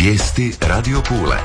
Vijesti Radio Pule.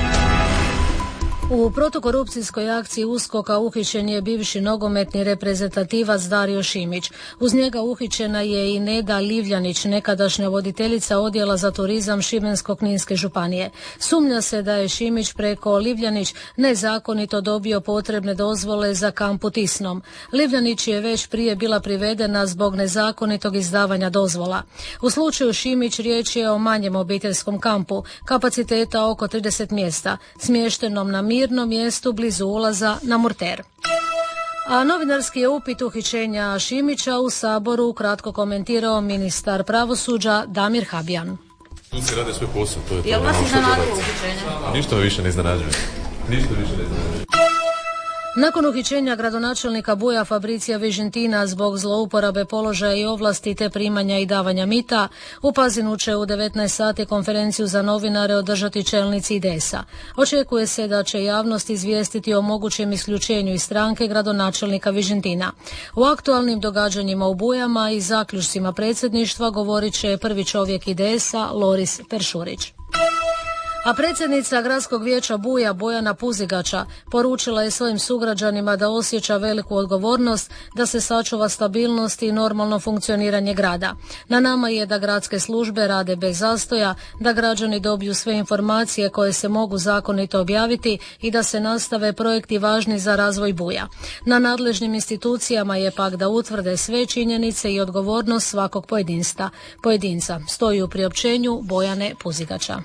U protukorupcijskoj akciji USKOK-a uhićen je bivši nogometni reprezentativac Dario Šimić. Uz njega uhićena je i Neda Livljanić, nekadašnja voditeljica odjela za turizam Šibensko-kninske županije. Sumnja se da je Šimić preko Livljanić nezakonito dobio potrebne dozvole za kamp u Tisnom. Livljanić je već prije bila privedena zbog nezakonitog izdavanja dozvola. U slučaju Šimić riječ je o manjem obiteljskom kampu, kapaciteta oko 30 mjesta, smještenom na mirnom mjestu blizu ulaza na Murter. A novinarski je upit uhićenja Šimića u Saboru kratko komentirao ministar pravosuđa Damir Habijan. Suci rade svoj posao, to je to. Jel vas iznenadilo uhićenje? Ništa me više ne iznenađuje. Nakon uhićenja gradonačelnika Buja Fabricija Vižentina zbog zlouporabe položaja i ovlasti te primanja i davanja mita, u Pazinu će u 19 sati konferenciju za novinare održati čelnici IDS-a. Očekuje se da će javnost izvijestiti o mogućem isključenju iz stranke gradonačelnika Vižentina. U aktualnim događanjima u Bujama i zaključcima predsjedništva govorit će prvi čovjek IDS-a Loris Peršurić. A predsjednica Gradskog vijeća Buja Bojana Puzigača poručila je svojim sugrađanima da osjeća veliku odgovornost da se sačuva stabilnost i normalno funkcioniranje grada. Na nama je da gradske službe rade bez zastoja, da građani dobiju sve informacije koje se mogu zakonito objaviti i da se nastave projekti važni za razvoj Buja. Na nadležnim institucijama je pak da utvrde sve činjenice i odgovornost svakog pojedinca, stoji u priopćenju Bojane Puzigača.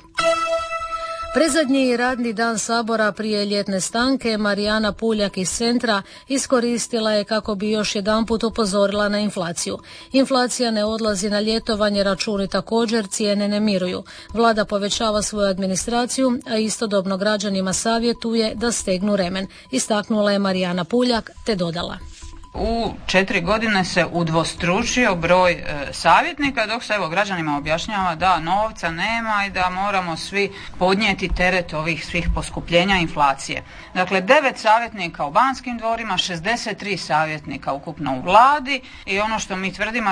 Predzadnji radni dan Sabora prije ljetne stanke Marijana Puljak iz Centra iskoristila je kako bi još jedanput upozorila na inflaciju. Inflacija ne odlazi na ljetovanje, računi također, cijene ne miruju. Vlada povećava svoju administraciju, a istodobno građanima savjetuje da stegnu remen. Istaknula je Marijana Puljak te dodala: U 4 godine se udvostručio broj savjetnika, dok se građanima objašnjava da novca nema i da moramo svi podnijeti teret ovih svih poskupljenja inflacije. Dakle, 9 savjetnika u Banskim dvorima, 63 savjetnika ukupno u vladi i ono što mi tvrdimo,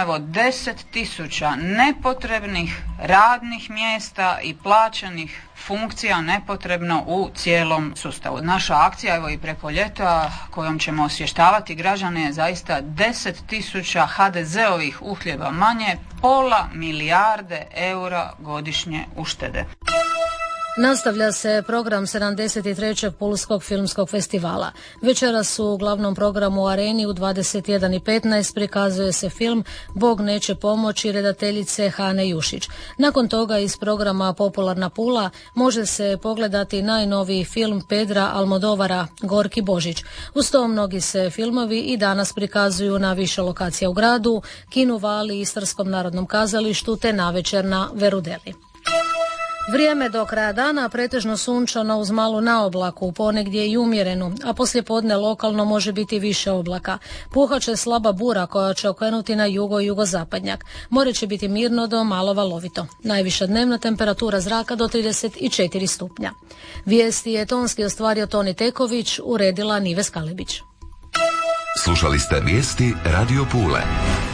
10.000 nepotrebnih radnih mjesta i plaćenih funkcija nepotrebno u cijelom sustavu. Naša akcija i preko ljeta kojom ćemo osvještavati građane je zaista 10.000 HDZ-ovih uhljeba manje, pola milijarde eura godišnje uštede. Nastavlja se program 73. Pulskog filmskog festivala. Večeras u glavnom programu u Areni u 21:15 prikazuje se film Bog neće pomoći redateljice Hane Jušić. Nakon toga iz programa Popularna Pula može se pogledati najnoviji film Pedra Almodovara Gorki Božić. Uz to mnogi se filmovi i danas prikazuju na više lokacija u gradu, Kinu Vali, Istarskom narodnom kazalištu te navečer na Verudeli. Vrijeme do kraja dana pretežno sunčano uz malu naoblaku, ponegdje i umjerenu, a poslijepodne lokalno može biti više oblaka. Puhat će slaba bura koja će okrenuti na jugo i jugozapadnjak. More će biti mirno do malo valovito. Najviša dnevna temperatura zraka do 34 stupnja. Vijesti je tonski ostvario Toni Teković, uredila Nive Skalibić. Slušali ste vijesti Radio Pule.